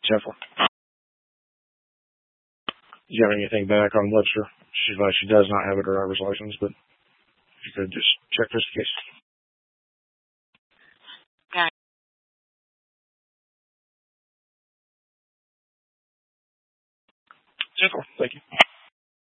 10-4. Do you have anything back on Webster? She does not have a driver's license, but if you could just check this case. Yeah. 10-4. Thank you.